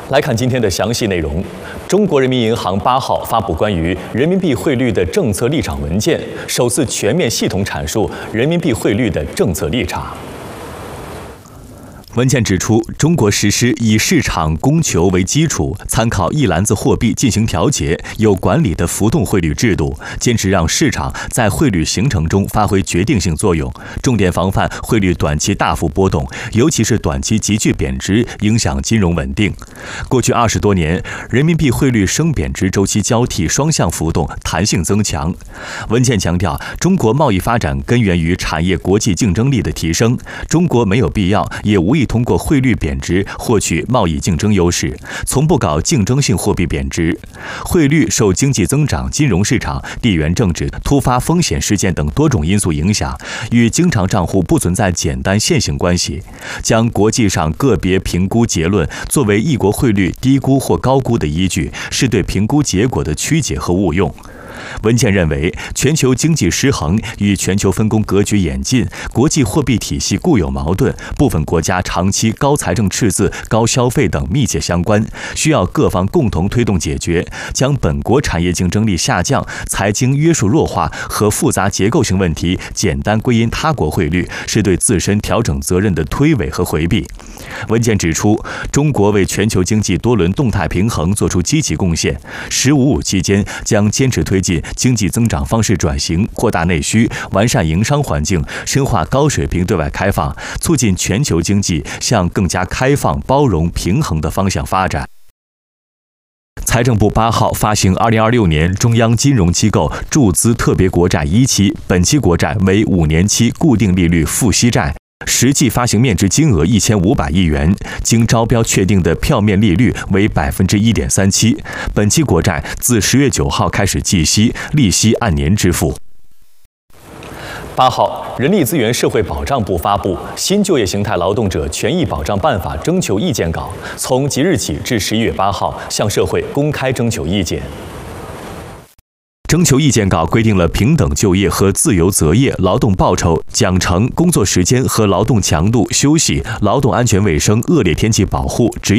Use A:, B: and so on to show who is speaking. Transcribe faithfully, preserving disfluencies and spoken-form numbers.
A: 来看今天的详细内容。中国人民银行八号发布关于人民币汇率的政策立场文件，首次全面系统阐述人民币汇率的政策立场。 文件指出，中国实施以市场供求为基础，参考一篮子货币进行调节、有管理的浮动汇率制度，坚持让市场在汇率形成中发挥决定性作用，重点防范汇率短期大幅波动，尤其是短期急剧贬值影响金融稳定。过去二十多年，人民币汇率升贬值周期交替，双向浮动，弹性增强。文件强调，中国贸易发展根源于产业国际竞争力的提升，中国没有必要，也无意 通过汇率贬值获取贸易竞争优势，从不搞竞争性货币贬值。汇率受经济增长、金融市场、地缘政治、突发风险事件等多种因素影响，与经常账户不存在简单线性关系。将国际上个别评估结论作为一国汇率低估或高估的依据，是对评估结果的曲解和误用。 文件认为，全球经济失衡与全球分工格局演进、国际货币体系固有矛盾、部分国家长期高财政赤字、高消费等密切相关，需要各方共同推动解决。将本国产业竞争力下降、财经约束弱化和复杂结构性问题简单归因他国汇率，是对自身调整责任的推诿和回避。文件指出，中国为全球经济多轮动态平衡作出积极贡献。“十五五”期间将坚持推进 经济增长方式转型，扩大内需，完善营商环境，深化高水平对外开放，促进全球经济向更加开放、包容、平衡的方向发展。 财政部八号发行二零二六年中央金融机构注资特别国债一期，本期国债为五年期固定利率付息债。 实际发行面值金额一千五百亿元，经招标确定的票面利率为百分之一点三七。本期国债自十月九号开始计息，利息按年支付。八号，人力资源社会保障部发布《新就业形态劳动者权益保障办法》征求意见稿，从即日起至十一月八号向社会公开征求意见。 征求意见稿规定了平等就业和自由择业、劳动报酬、奖惩、工作时间和劳动强度、休息、劳动安全卫生、恶劣天气保护、职